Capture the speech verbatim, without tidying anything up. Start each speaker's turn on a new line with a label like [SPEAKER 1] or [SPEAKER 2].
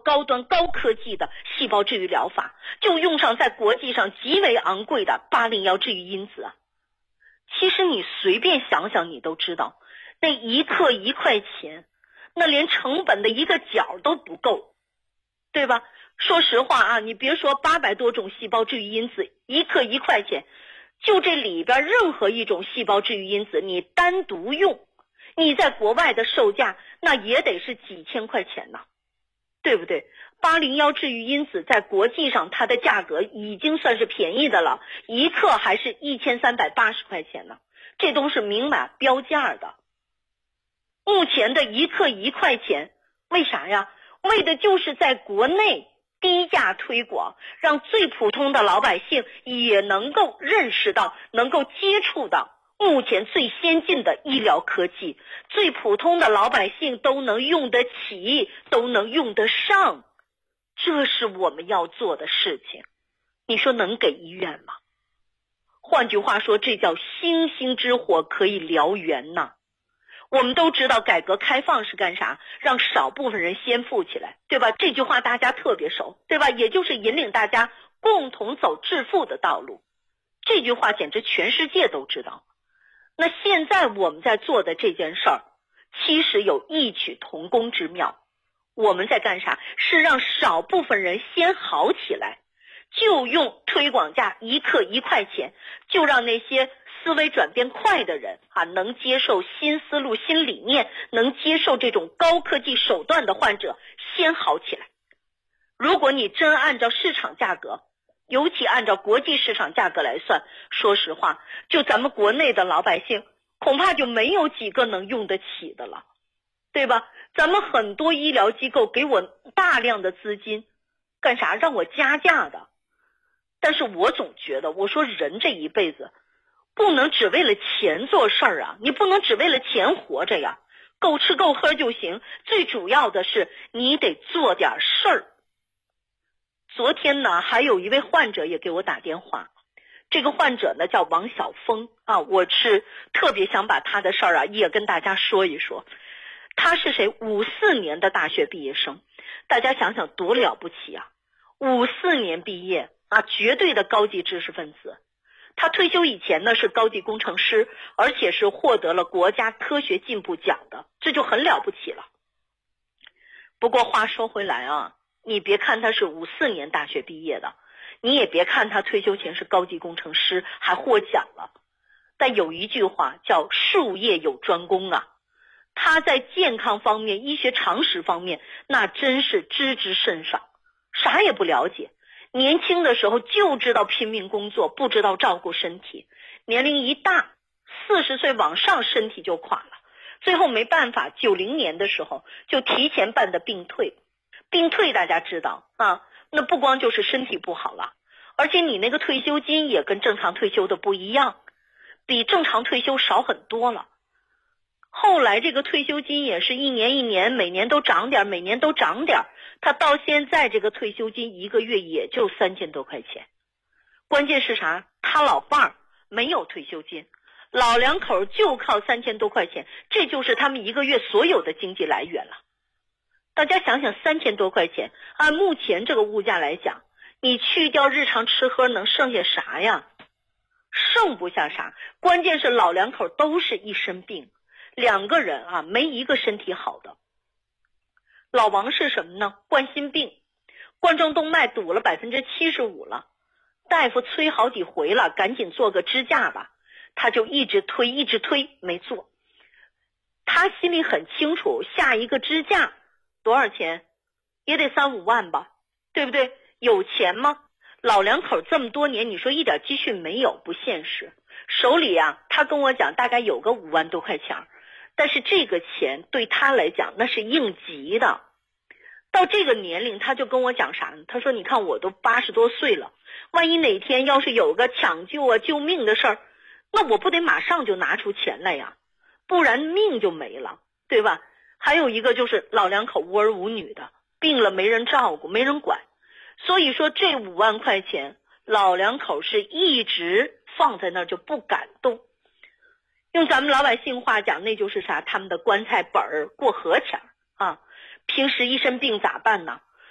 [SPEAKER 1] 高端高科技的细胞治愈疗法，就用上在国际上极为昂贵的八零一治愈因子啊。其实你随便想想你都知道，那一克一块钱，那连成本的一个角都不够，对吧？说实话啊，你别说八百多种细胞治愈因子，一克一块钱，就这里边任何一种细胞治愈因子你单独用，你在国外的售价那也得是几千块钱呢，对不对？八零一治愈因子在国际上它的价格已经算是便宜的了，一克还是一千三百八十块钱呢，这都是明码标价的。目前的一克一块钱，为啥呀？为的就是在国内低价推广，让最普通的老百姓也能够认识到，能够接触到目前最先进的医疗科技，最普通的老百姓都能用得起，都能用得上，这是我们要做的事情。你说能给医院吗？换句话说，这叫星星之火可以燎原呐。我们都知道改革开放是干啥？让少部分人先富起来，对吧？这句话大家特别熟，对吧？也就是引领大家共同走致富的道路。这句话简直全世界都知道。那现在我们在做的这件事儿，其实有异曲同工之妙。我们在干啥？是让少部分人先好起来，就用推广价一克一块钱，就让那些思维转变快的人啊，能接受新思路、新理念，能接受这种高科技手段的患者先好起来。如果你真按照市场价格，尤其按照国际市场价格来算，说实话，就咱们国内的老百姓恐怕就没有几个能用得起的了，对吧？咱们很多医疗机构给我大量的资金，干啥？让我加价的。但是我总觉得，我说人这一辈子不能只为了钱做事儿啊，你不能只为了钱活着呀，够吃够喝就行，最主要的是你得做点事儿。昨天呢，还有一位患者也给我打电话，这个患者呢叫王晓峰啊，我是特别想把他的事儿啊也跟大家说一说。他是谁？五四年的大学毕业生，大家想想多了不起啊！五四年毕业啊，绝对的高级知识分子。他退休以前呢是高级工程师，而且是获得了国家科学进步奖的，这就很了不起了。不过话说回来啊，你别看他是五四年大学毕业的，你也别看他退休前是高级工程师还获奖了，但有一句话叫术业有专攻啊。他在健康方面、医学常识方面，那真是知之甚少，啥也不了解。年轻的时候就知道拼命工作，不知道照顾身体。年龄一大，四十岁往上身体就垮了。最后没办法，九零年的时候就提前办的病退。病退大家知道啊，那不光就是身体不好了，而且你那个退休金也跟正常退休的不一样，比正常退休少很多了。后来这个退休金也是一年一年，每年都涨点，每年都涨点，他到现在这个退休金一个月也就三千多块钱。关键是啥？他老伴儿没有退休金，老两口就靠三千多块钱，这就是他们一个月所有的经济来源了。大家想想，三千多块钱，按目前这个物价来讲，你去掉日常吃喝能剩下啥呀？剩不下啥。关键是老两口都是一身病，两个人啊，没一个身体好的。老王是什么呢？冠心病，冠状动脉堵了百分之七十五了，大夫催好几回了，赶紧做个支架吧，他就一直推一直推没做。他心里很清楚，下一个支架多少钱？也得三五万吧，对不对？有钱吗？老两口这么多年，你说一点积蓄没有，不现实。手里啊，他跟我讲大概有个五万多块钱，但是这个钱对他来讲那是应急的。到这个年龄他就跟我讲啥呢？他说你看我都八十多岁了，万一哪天要是有个抢救啊救命的事儿，那我不得马上就拿出钱来呀，不然命就没了，对吧？还有一个就是老两口无儿无女的，病了没人照顾没人管，所以说这五万块钱老两口是一直放在那儿就不敢动。用咱们老百姓话讲，那就是啥？他们的棺材本儿过河钱啊。平时一身病咋办呢？